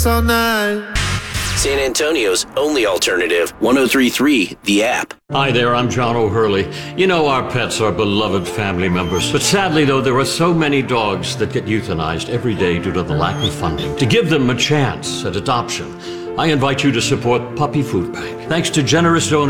all night. San Antonio's only alternative, 103.3 The App. Hi there, I'm John O'Hurley. You know our pets are beloved family members, but sadly though, there are so many dogs that get euthanized every day due to the lack of funding. To give them a chance at adoption, I invite you to support Puppy Food Bank. Thanks to generous donors